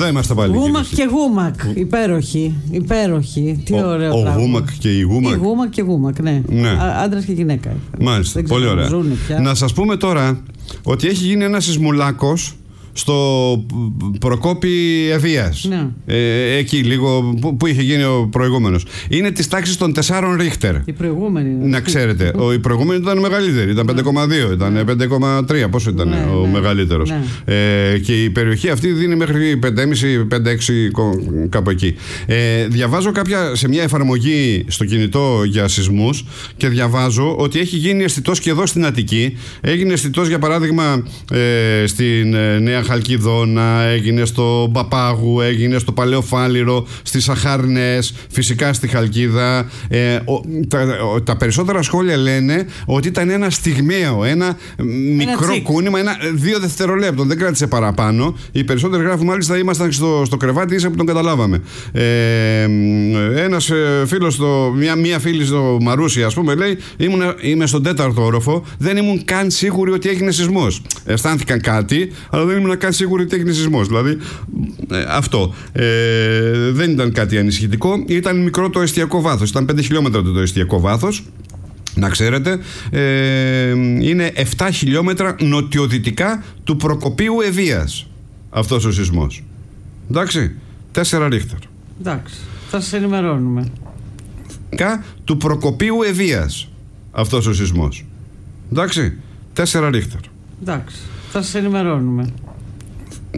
Εδώ είμαστε πάλι. Γούμακ και Γούμακ. Υπέροχη. Τι ωραίο Ο πράγμα. Γούμακ και η Γούμακ. Η Γούμακ και Γούμακ, ναι. Άντρας και γυναίκα. Μάλιστα. Πολύ ωραία. Να σας πούμε τώρα ότι έχει γίνει ένας σεισμουλάκος στο Προκόπη Ευβοίας. Ναι. Εκεί λίγο που είχε γίνει ο προηγούμενος. Είναι της τάξης των 4 Ρίχτερ. Η προηγούμενη. Να ξέρετε. Η προηγούμενη ήταν μεγαλύτερη. Ήταν 5,2, ήταν 5,3. Πόσο ήταν ο μεγαλύτερος. Και η περιοχή αυτή δίνει μέχρι 5,5-5,6 κάπου εκεί. Διαβάζω σε μια εφαρμογή στο κινητό για σεισμούς και διαβάζω ότι έχει γίνει αισθητός και εδώ στην Αττική. Έγινε αισθητός για παράδειγμα στην Νέα Χαλκιδόνα, έγινε στο Παπάγου, έγινε στο Παλαιό Φάληρο, στις Αχάρνες, φυσικά στη Χαλκίδα. Τα περισσότερα σχόλια λένε ότι ήταν ένα στιγμιαίο, ένα μικρό κούνημα, 2 δευτερολέπτων, δεν κράτησε παραπάνω. Οι περισσότεροι γράφουν μάλιστα ήμασταν στο κρεβάτι, ίσα που τον καταλάβαμε. Ένας φίλος, μία φίλη στο Μαρούσι, ας πούμε, λέει: είμαι στον 4ο όροφο, δεν ήμουν καν σίγουροι ότι έγινε σεισμός. Αισθάνθηκαν κάτι, αλλά δεν ήμουν καν σίγουροι ότι έγινε σεισμός. Δηλαδή, αυτό. Δεν ήταν κάτι ανησυχητικό. Ήταν μικρό το εστιακό βάθος. Ήταν 5 χιλιόμετρα το εστιακό βάθος. Να ξέρετε, είναι 7 χιλιόμετρα νοτιοδυτικά του Προκοπίου Ευβοίας αυτός ο σεισμός. Εντάξει, 4 Ρίχτερ. Εντάξει, θα σας ενημερώνουμε. Του Προκοπίου Ευβοίας αυτός ο σεισμός. Εντάξει, 4 Ρίχτερ. Εντάξει, θα σας ενημερώνουμε.